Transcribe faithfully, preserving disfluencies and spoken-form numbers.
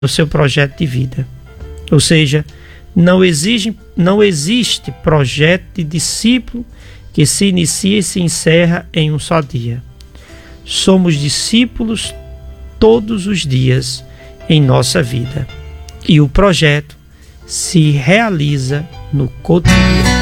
no seu projeto de vida. Ou seja, não, exige, não existe projeto de discípulo que se inicia e se encerra em um só dia. Somos discípulos todos os dias em nossa vida. E o projeto se realiza no cotidiano.